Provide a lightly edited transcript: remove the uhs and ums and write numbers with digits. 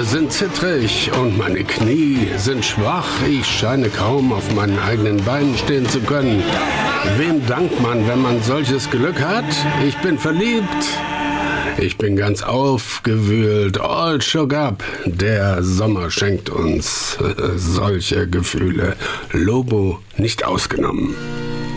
Füße sind zittrig und meine Knie sind schwach. Ich scheine kaum auf meinen eigenen Beinen stehen zu können. Wem dankt man, wenn man solches Glück hat? Ich bin verliebt. Ich bin ganz aufgewühlt. All shook up. Der Sommer schenkt uns solche Gefühle. Lobo nicht ausgenommen.